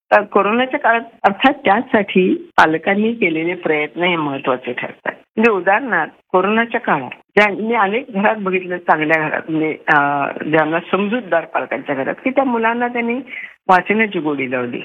तर कोरोनाच्या काळात अर्थात त्यासाठी पालकांनी केलेले प्रयत्न हे महत्वाचे ठरतात. म्हणजे उदाहरणार्थ कोरोनाच्या काळात मी अनेक घरात बघितलं, चांगल्या घरात म्हणजे ज्यांना समजूतदार पालकांच्या घरात, की त्या मुलांना त्यांनी वाचनाची गोडी लावली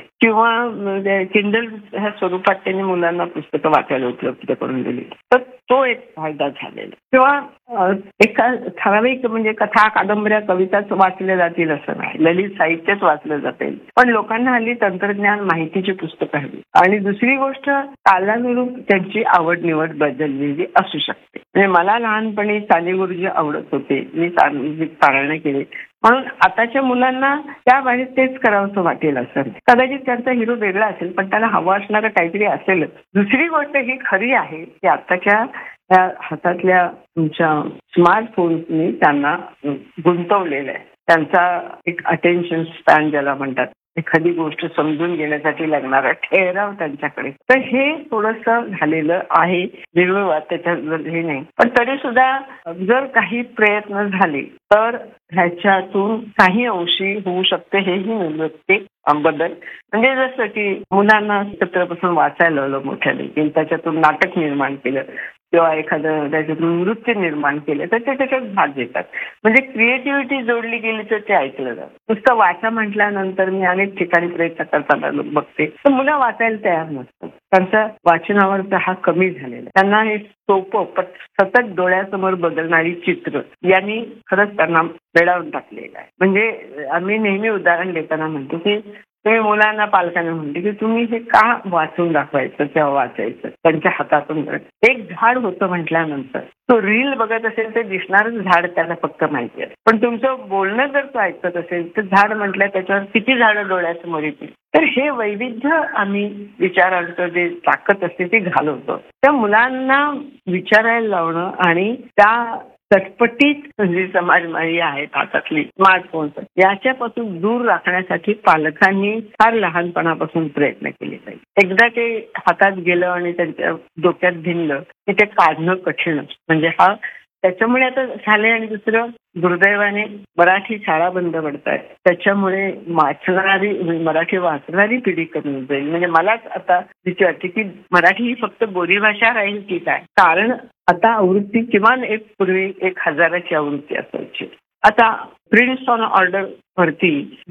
किंवा किंडल ह्या स्वरूपात त्यांनी मुलांना पुस्तकं वाचायला उपलब्ध करून दिली. तर तो एक फायदा झालेला. किंवा एका ठराविक म्हणजे कथा, कादंबऱ्या, कविताच वाचल्या जातील असं नाही, ललित साहित्यच वाचलं जातील. पण लोकांना हल्ली तंत्रज्ञान, माहितीची पुस्तकं हवी. आणि दुसरी गोष्ट, कालानुरूप त्यांची आवड निवड बदललेली असू शकते. म्हणजे मला लहानपणी साने गुरुजी आवडत होते, मी पारायण केले, म्हणून आताच्या मुलांना त्या बाहेर तेच करावंसं वाटेल असं. कदाचित त्यांचा हिरो वेगळा असेल, पण त्यांना हवं असणारं काहीतरी असेलच. दुसरी गोष्ट ही खरी आहे की आताच्या त्या हातातल्या तुमच्या स्मार्टफोन्सनी त्यांना गुंतवलेलं आहे. त्यांचा एक अटेन्शन स्पॅन ज्याला म्हणतात, एखादी गोष्ट समजून घेण्यासाठी लागणारा ठेराव त्यांच्याकडे, तर हे थोडंसं झालेलं आहे. निर्विवाद त्याच्यात हे नाही, पण तरी सुद्धा जर काही प्रयत्न झाले तर ह्याच्यातून काही अंशी होऊ शकते. हेही निवृत्ती बदल म्हणजे जसं की मुलांना चित्रपासून वाचायला लावलं मोठ्याने, की त्याच्यातून नाटक निर्माण केलं किंवा एखादं त्याच्यातून नृत्य निर्माण केलं तर ते त्याच्यात भाग घेतात. म्हणजे क्रिएटिव्हिटी जोडली गेली तर ते ऐकलं जातं. नुसतं वाचा म्हटल्यानंतर मी अनेक ठिकाणी प्रयत्न करताना बघते तर मुलं वाचायला तयार नसतात. त्यांचा वाचनावरचा हा कमी झालेला. त्यांना हे सोपं सतत डोळ्यासमोर बदलणारी चित्र यांनी खरंच त्यांना वेडावून टाकलेलं आहे. म्हणजे आम्ही नेहमी उदाहरण देताना म्हणतो की तुम्ही मुलांना, पालकांना म्हणते की तुम्ही हे का वाचून दाखवायचं किंवा वाचायचं. त्यांच्या हातातून एक झाड होतं म्हटल्यानंतर तो रील बघत असेल तर दिसणारच झाड त्याला फक्त माहिती आहे, पण तुमचं बोलणं जर तो ऐकत असेल तर झाड म्हटलं त्याच्यावर किती झाडं डोळ्यासमोर येतील. तर हे वैविध्य आम्ही विचारांचं जे ताकद असते ती घालवतो. त्या मुलांना विचारायला लावणं आणि त्या चटपटीत जी समाजमारी आहेत हातातली स्मार्टफोन याच्यापासून दूर राखण्यासाठी पालकांनी फार लहानपणापासून प्रयत्न केले पाहिजे. एकदा ते हातात गेलं आणि त्यांच्या डोक्यात भिनलं की ते काढणं कठीण. म्हणजे हा त्याच्यामुळे आता झाले. आणि दुसरं, दुर्दैवाने मराठी शाळा बंद पडतायत, त्याच्यामुळे मराठी वाचणारी पिढी कमी होत जाईल. म्हणजे मलाच आता भीती वाटते की मराठी ही फक्त बोलीभाषा राहील की काय. कारण आता आवृत्ती किमान पूर्वी 1000ची आवृत्ती असायची, आता प्रिंट्स ऑन ऑर्डर वरती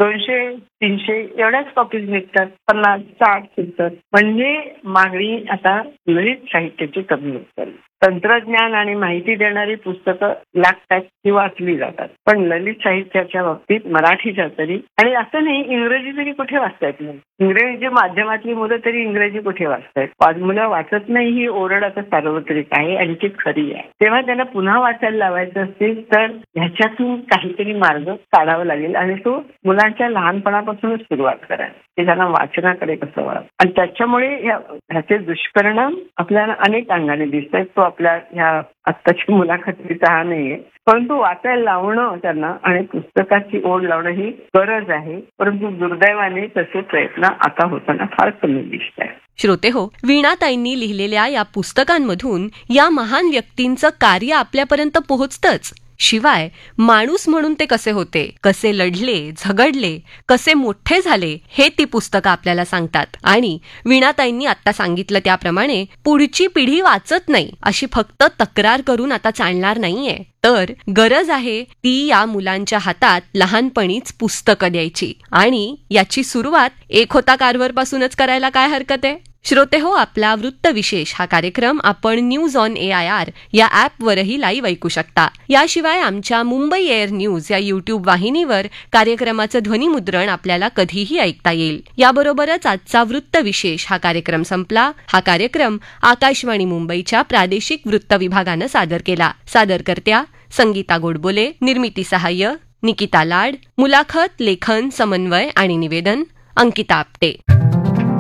200-300 एवढ्याच कॉपीज निघतात, 50-60 सुद्धा. म्हणजे मागणी आता ललित साहित्याची कमी होत चालली. तंत्रज्ञान आणि माहिती देणारी पुस्तकं लागतात ती वाचली जातात, पण ललित साहित्याच्या बाबतीत मराठीच्या तरी, आणि असं नाही इंग्रजी तरी कुठे वाचतायत नाही. इंग्रजी माध्यमातली मुलं तरी इंग्रजी कुठे वाचतायत. मुलं वाचत नाही ही ओरड आता सार्वत्रिक आहे आणि ती खरी आहे. तेव्हा त्यांना पुन्हा वाचायला लावायचं असेल तर ह्याच्यातून काहीतरी मार्ग काढावा लागेल आणि तो मुलांच्या लहानपणापासूनच सुरुवात करायला, की त्यांना वाचनाकडे कसं वळावं. आणि त्याच्यामुळे ह्याचे दुष्परिणाम आपल्याला अनेक अंगाने दिसत आहेत. तो आपल्या ह्या आत्ताची मुलाखतीचा हा नाहीये, परंतु वाचायला लावणं त्यांना आणि पुस्तकाची ओढ लावणं ही गरज आहे. परंतु दुर्दैवाने तसे प्रयत्न आता होताना फार कमी दिसत आहे. श्रोते हो, वीणाताईंनी लिहिलेल्या या पुस्तकांमधून या महान व्यक्तींचं कार्य आपल्यापर्यंत पोहोचतंच, शिवाय माणूस म्हणून ते कसे होते, कसे लढले, झगडले, कसे मोठे झाले हे ती पुस्तकं आपल्याला सांगतात. आणि वीणाताईंनी आता सांगितलं त्याप्रमाणे पुढची पिढी वाचत नाही अशी फक्त तक्रार करून आता चालणार नाहीये, तर गरज आहे ती या मुलांच्या हातात लहानपणीच पुस्तकं द्यायची. आणि याची सुरुवात एक होता कारभार पासूनच करायला काय हरकत आहे. श्रोते हो, आपला वृत्त विशेष हा कार्यक्रम आपण न्यूज ऑन AIR या ॲपवरही लाईव्ह ऐकू शकता. याशिवाय आमच्या मुंबई एअर न्यूज या YouTube वाहिनीवर कार्यक्रमाचं ध्वनिमुद्रण आपल्याला कधीही ऐकता येईल. याबरोबरच आजचा वृत्त विशेष हा कार्यक्रम संपला. हा कार्यक्रम आकाशवाणी मुंबईच्या प्रादेशिक वृत्त विभागानं सादर केला. सादरकर्त्या संगीता गोडबोले, निर्मिती सहाय्य निकिता लाड, मुलाखत, लेखन, समन्वय आणि निवेदन अंकिता आपटे.